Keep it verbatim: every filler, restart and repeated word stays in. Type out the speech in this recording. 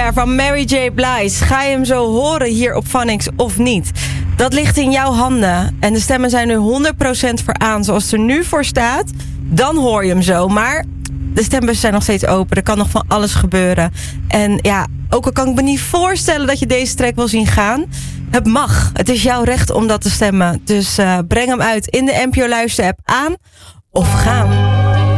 There van Mary J. Blige. Ga je hem zo horen hier op Phonics of niet? Dat ligt in jouw handen. En de stemmen zijn nu honderd procent voor aan. Zoals het er nu voor staat, dan hoor je hem zo. Maar de stembussen zijn nog steeds open. Er kan nog van alles gebeuren. En ja, ook al kan ik me niet voorstellen dat je deze track wil zien gaan. Het mag. Het is jouw recht om dat te stemmen. Dus uh, breng hem uit in de N P O Luister-app aan of gaan.